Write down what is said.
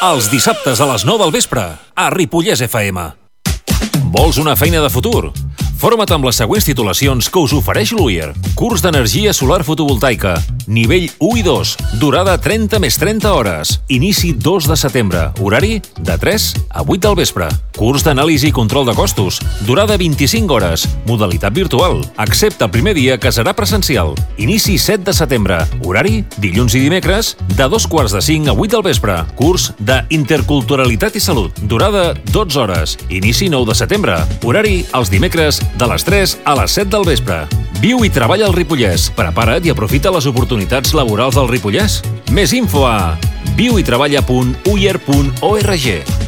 Els dissabtes a les 9 del vespre, a Ripollès FM. Vols una feina de futur? Forma't amb les següents titulacions que us ofereix l'UIR. Curs d'energia solar fotovoltaica, nivell 1 i 2, durada 30 més 30 hores. Inici 2 de setembre, horari de 3 a 8 del vespre. Curs d'anàlisi i control de costos, durada 25 hores, modalitat virtual. Accepta el primer dia que serà presencial. Inici 7 de setembre, horari dilluns i dimecres de 2:45 a 8 del vespre. Curs d'interculturalitat i salut, durada 12 hores. Inici 9 de setembre, horari els dimecres de les 3 a les 7 del vespre. Viu i treballa al Ripollès. Prepara't i aprofita les oportunitats laborals del Ripollès. Més info a viuitreballa.uier.org.